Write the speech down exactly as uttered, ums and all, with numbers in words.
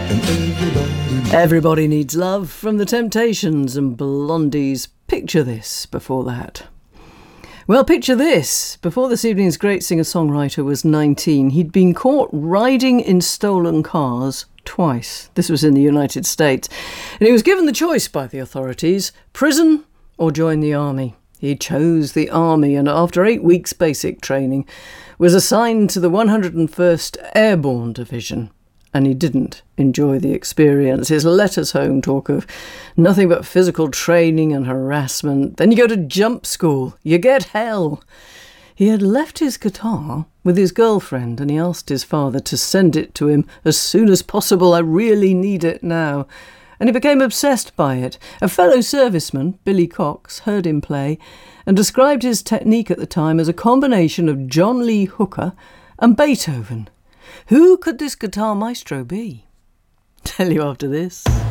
and everybody... Everybody Needs Love from The Temptations and Blondie's Picture This before that. Well, picture this. Before this evening's great singer-songwriter was nineteen, he'd been caught riding in stolen cars twice. This was in the United States. And he was given the choice by the authorities, prison or join the army. He chose the army and after eight weeks basic training was assigned to the one hundred first Airborne Division. And he didn't enjoy the experience. His letters home talk of nothing but physical training and harassment. Then you go to jump school. You get hell. He had left his guitar with his girlfriend and he asked his father to send it to him as soon as possible. I really need it now. And he became obsessed by it. A fellow serviceman, Billy Cox, heard him play and described his technique at the time as a combination of John Lee Hooker and Beethoven. Who could this guitar maestro be? Tell you after this.